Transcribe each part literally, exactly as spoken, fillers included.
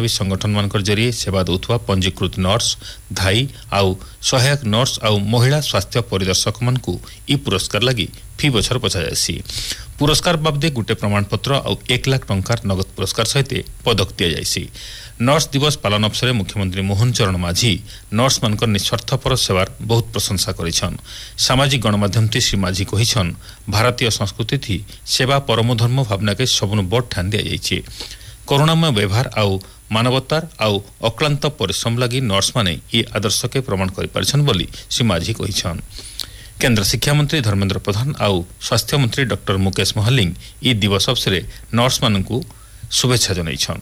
स्वेच्छासेवी संगठन मानकर जरिए सेवा दउथवा पंजीकृत नर्स धाई आउ सहायक नर्स आउ महिला स्वास्थ्य परिदर्शक मानकू ई पुरस्कार लगी फी बछर पछा जासी। पुरस्कार बाबदे गुटे प्रमाणपत्र आउ एक लाख टंकार नगद पुरस्कार सहित पदक दिया जायसी। नर्स दिवस पालन अवसर में मुख्यमंत्री मोहन चरण माझी नर्स मानकर निस्वार्थपर सेवार बहुत प्रशंसा करिछन। सामाजिक गणमाध्यम ती श्री माझी कहिछन भारतीय संस्कृति थी सेवा परम धर्म भावना के सबनु बड़ ठान दिया जायछि। करुणामय व्यवहार आउ मानवतार आउ अक्लांत परिश्रम लगी नर्स माने ये आदर्श के प्रमाण करि पारछन बोली श्री माझी कहिछन। केंद्र शिक्षा मंत्री धर्मेंद्र प्रधान आउ स्वास्थ्य मंत्री डॉक्टर मुकेश महालिंग ई दिवस अवसर नर्स मानकू शुभेच्छा जनाइछन।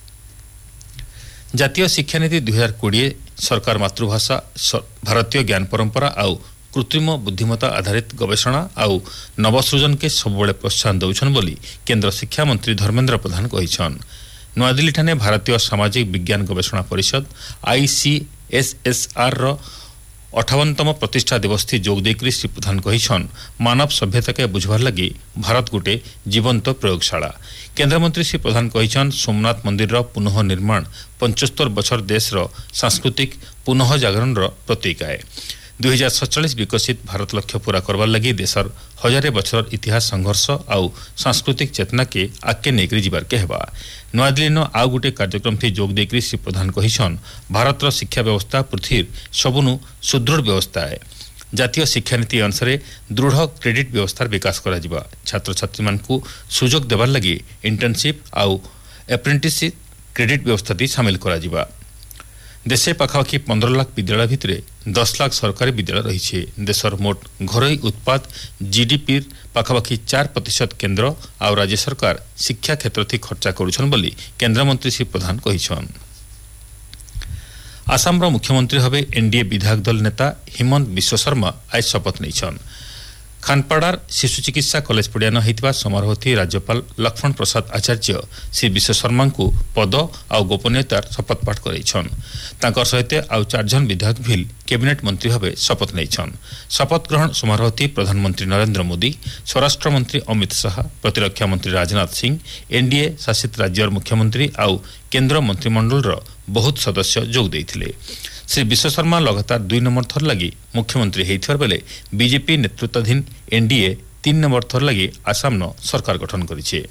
जातीय शिक्षा नीति दुई हजार कोड़े सरकार मातृभाषा भारतीय ज्ञान परंपरा आउ कृत्रिम बुद्धिमत्ता आधारित गवेषणा आउ नवसृजन के सबुबले प्रोत्साहन दउछन बोली केंद्र शिक्षा मंत्री धर्मेंद्र प्रधान कहिछन। नुआदिल्ली ठाने भारतीय सामाजिक विज्ञान गवेषणा परिषद आईसीएसएसआर रो अठावनतम प्रतिष्ठा दिवस थी जोग देकरी श्री प्रधान कहिछन मानव सभ्यता के बुझवार लगी भारत गोटे जीवंत प्रयोगशाला। केंद्रमंत्री श्री प्रधान कहिछन सोमनाथ मंदिर रो पुनः निर्माण पचहत्तर बछर देश रो सांस्कृतिक पुनः जागरण रो प्रतीक है। दुई हजार सैंतालीस विकसित भारत लक्ष्य पूरा करवार लगी देशर हजारे बछर इतिहास संघर्ष आउ सांस्कृतिक चेतना के आगे नेकरी जीवार के हेबा। नुआदिल्ली न आउ गोटे कार्यक्रम थी जोग देकरी श्री प्रधान कहिछन भारत रो शिक्षा व्यवस्था पृथ्वीर सबुनु सुदृढ़ व्यवस्था है। जातीय शिक्षा नीति अनुसार दृढ़ क्रेडिट व्यवस्थार विकास करा जिबा। छात्र छात्री मानकू सुजोग देवार लगी इंटर्नशिप आउ एप्रेंटिसशिप क्रेडिट व्यवस्था ती शामिल करा जिबा। देशे पाखापाखि पंद्रह लाख विद्यालय भितर दस लाख सरकारी विद्यालय रही। देशर मोट घरोई उत्पाद जीडीपी पाखापाखि चार प्रतिशत केंद्र आउ राज्य सरकार शिक्षा क्षेत्र थी खर्चा करुछन बोली केंद्रमंत्री श्री प्रधान कहिछन। आसाम रो मुख्यमंत्री भावे एनडीए विधायक दल नेता हिमंत विश्व शर्मा आज शपथ नैछन। खानपाड़ार शिशु चिकित्सा कॉलेज पड़ियान होइतिबा समारोह थी राज्यपाल लक्ष्मण प्रसाद आचार्य श्री विश्व शर्मा को पद आउ गोपनीयतार शपथ पाठ करैछन। तांकर सहित आउ चार जन विधायक भी कैबिनेट मंत्री भावे शपथ नैछन। शपथ ग्रहण समारोह थी प्रधानमंत्री नरेंद्र मोदी, स्वराष्ट्र मंत्री अमित शाह, प्रतिरक्षा मंत्री राजनाथ सिंह, एनडीए शासित राज्यर मुख्यमंत्री आउ केंद्र मंत्रिमंडल बहुत सदस्य जोग देइथिले। श्री विश्व शर्मा लगातार दुई नंबर थर लगी मुख्यमंत्री होइथिबार बेले बीजेपी नेतृत्वाधीन एनडीए तीन नंबर थर लगी आसाम न सरकार गठन करिछे।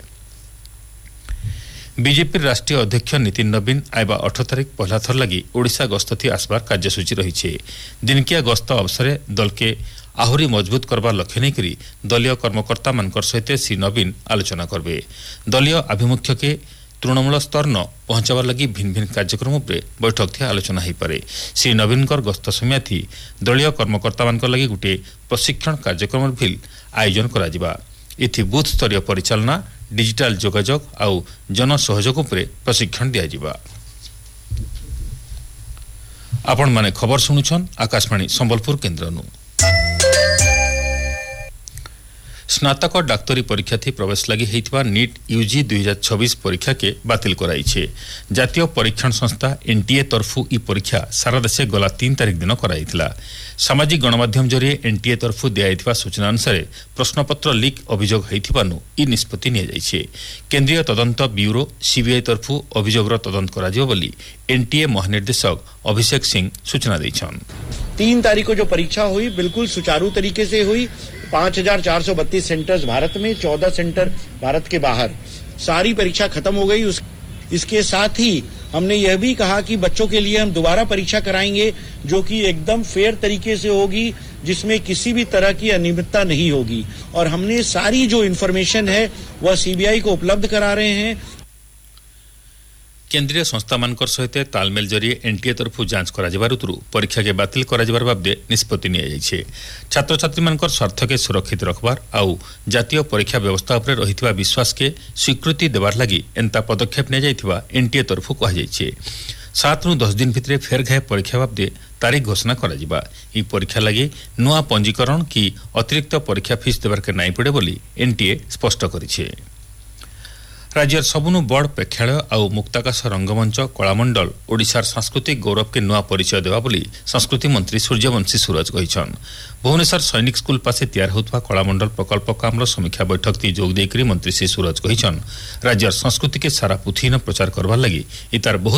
बीजेपी राष्ट्रीय अध्यक्ष नितिन नवीन आइबा अठारह तारिख पहला थर लगी ओडिशा गस्त थी आसबार कार्यसूची रही। दिनकिया गस्त अवसर दल के आहुरी मजबूत करबार लक्ष्य नहीं करी दलीय कर्मकर्ता मानकर सहित श्री नवीन आलोचना करबे। दलीय आभिमुख्य के तृणमूल स्तर न पहुंचावर लगी भिन्न भिन्न कार्यक्रम पर बैठक थी आलोचना हो पारे। श्री नवीन गस्त समय थी दलीय कर्मकर्ता मान लगी गोटे प्रशिक्षण कार्यक्रम भी आयोजन करा जिबा। इथि बूथ स्तरीय परिचालना डिजिटल जोगाजोग आउ जन सहयोग पर प्रशिक्षण दिया जिबा। आपण माने खबर सुनुछन आकाशवाणी संबलपुर केन्द्र नु। स्नातक डाक्तरी परीक्षा थी प्रवेश लगी होइतिबा नीट यूजी दुई हजार छब्बीस परीक्षा के बातिल कराइछे। जातीय परीक्षण संस्था एनटीए तरफु ई परीक्षा सारा देशे गला तीन तारिख दिन कराइथिला। सामाजिक गणमाध्यम जरिए एनटीए तरफु दियाइथिबा सूचना अनुसार प्रश्नपत्र लीक अभियोग होइथिबानु ई निष्पत्ति निया जाइछे। केंद्रीय तदंत ब्यूरो सीबीआई तरफु अभियोगर तदंत कराजिबो बोली एनटीए महानिर्देशक अभिषेक सिंह सूचना दैछन। तीन तारीख को जो परीक्षा हुई बिल्कुल सुचारू तरीके से हुई। पांच हजार चार सौ बत्तीस सेंटर्स भारत में, चौदह सेंटर भारत के बाहर। सारी परीक्षा खत्म हो गई। उस इसके साथ ही हमने यह भी कहा कि बच्चों के लिए हम दोबारा परीक्षा कराएंगे जो कि एकदम फेयर तरीके से होगी, जिसमें किसी भी तरह की अनियमितता नहीं होगी। और हमने सारी जो इन्फॉर्मेशन है वह सीबीआई को उपलब्ध करा रहे हैं। केंद्रीय संस्था मानकर सहित तालमेल जरिए एनटीए तरफु जांच करा जबारुतरु परीक्षा के बातिल करा जबार बाबदे निष्पत्ति निया जाइछे। छात्र छात्री मानकर स्वार्थ के सुरक्षित रखबार आउ जातीय परीक्षा व्यवस्था उपरे रहितबा विश्वास के स्वीकृति देबार लगी एंता पदक्षेप निया जाइथिबा एनटीए तरफु कहा जाइछे। सात रु दस दिन भितरे फेर घाय परीक्षा बाबदे तारीख घोषणा करा जिबा। ई परीक्षा लगी नुआ पंजीकरण की अतिरिक्त परीक्षा फीस देबार के नाई पड़े बोली एनटीए स्पष्ट करिछे। राज्यर सबुनु बड़ प्रेक्षालय आउ मुक्ताकाश रंगमंच कलामंडल ओडिशार सांस्कृतिक गौरव के नुआ परिचय देवा बोली संस्कृति मंत्री सूर्यवंशी सूरज कहिछन। भुवनेश्वर सैनिक स्कूल पासे तैयार होतबा कलामंडल प्रकल्प कामर समीक्षा बैठक थी जोग देकरी मंत्री श्री सूरज कहिछन राज्यर संस्कृति के सारा पुथी न प्रचार करबार लगी इतार बहुत